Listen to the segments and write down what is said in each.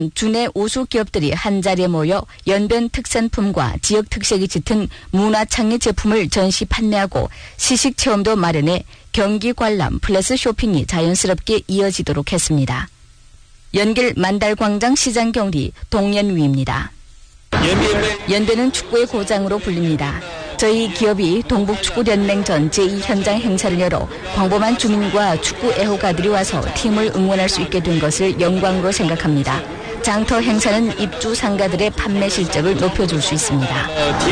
주내 우수 기업들이 한자리에 모여 연변 특산품과 지역 특색이 짙은 문화창의 제품을 전시 판매하고 시식 체험도 마련해 경기 관람 플러스 쇼핑이 자연스럽게 이어지도록 했습니다. 연길 만달광장 시장 경리 동연위입니다. 연변은 축구의 고장으로 불립니다. 저희 기업이 동북축구연맹전 제2현장 행사를 열어 광범한 주민과 축구 애호가들이 와서 팀을 응원할 수 있게 된 것을 영광으로 생각합니다. 장터 행사는 입주 상가들의 판매 실적을 높여줄 수 있습니다.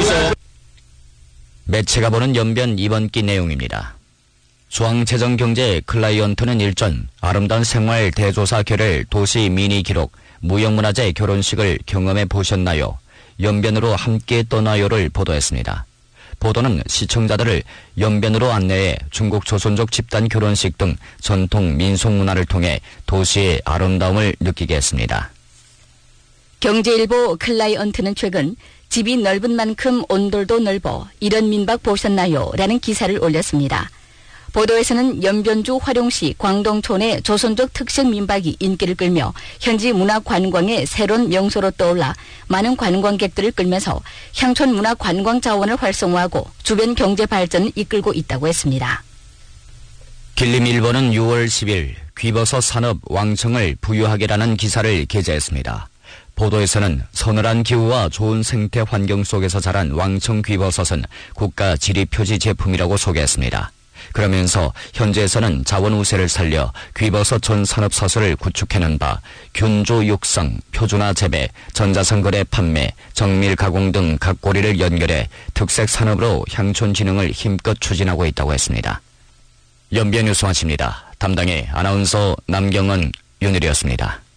매체가 보는 연변 이번 기 내용입니다. 중앙재정경제 클라이언트는 일전 아름다운 생활 대조사 결el 도시 미니 기록 무형문화재 결혼식을 경험해 보셨나요? 연변으로 함께 떠나요를 보도했습니다. 보도는 시청자들을 연변으로 안내해 중국 조선족 집단 결혼식 등 전통 민속 문화를 통해 도시의 아름다움을 느끼게 했습니다. 경제일보 클라이언트는 최근 집이 넓은 만큼 온돌도 넓어 이런 민박 보셨나요? 라는 기사를 올렸습니다. 보도에서는 연변주 화룡시 광동촌의 조선족 특색 민박이 인기를 끌며 현지 문화 관광의 새로운 명소로 떠올라 많은 관광객들을 끌면서 향촌 문화 관광 자원을 활성화하고 주변 경제 발전을 이끌고 있다고 했습니다. 길림일보는 6월 10일 귀버섯 산업 왕성을 부유하게라는 기사를 게재했습니다. 보도에서는 서늘한 기후와 좋은 생태 환경 속에서 자란 왕청 귀버섯은 국가 지리표지 제품이라고 소개했습니다. 그러면서 현지에서는 자원 우세를 살려 귀버섯 전 산업사슬을 구축해낸 바 균조 육성, 표준화 재배, 전자상 거래 판매, 정밀 가공 등 각 고리를 연결해 특색 산업으로 향촌 진흥을 힘껏 추진하고 있다고 했습니다. 연변 뉴스 마칩니다. 담당의 아나운서 남경은 윤일이었습니다.